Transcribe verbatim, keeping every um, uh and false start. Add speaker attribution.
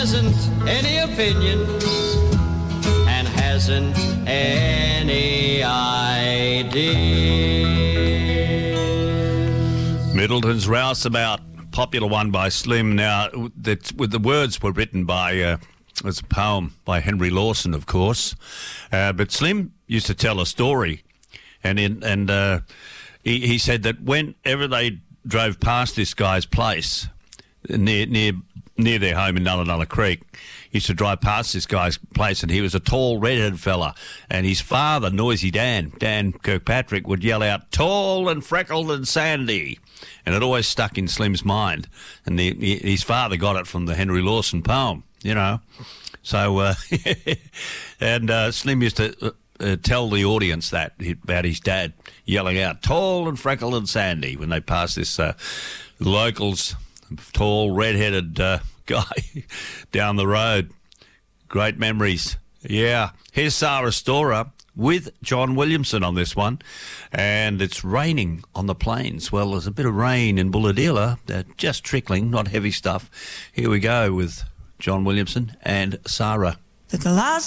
Speaker 1: hasn't any opinion and hasn't any idea.
Speaker 2: Middleton's Rouseabout, popular one by Slim. Now, that with the words were written by, uh, it's a poem by Henry Lawson, of course. Uh, but Slim used to tell a story, and in, and uh, he, he said that whenever they drove past this guy's place near near near their home in Nulla Creek, he used to drive past this guy's place, and he was a tall, red-headed fella, and his father, Noisy Dan, Dan Kirkpatrick, would yell out, "Tall and freckled and sandy," and it always stuck in Slim's mind, and the, his father got it from the Henry Lawson poem, you know. So, uh, and uh, Slim used to uh, uh, tell the audience that about his dad yelling out, "Tall and freckled and sandy," when they passed this uh, locals, tall, red-headed uh, guy down the road. Great memories. Yeah. Here's Sarah Storer with John Williamson on this one. And it's raining on the plains. Well, there's a bit of rain in Bulahdelah, uh, just trickling, not heavy stuff. Here we go with John Williamson and Sarah.
Speaker 3: The glass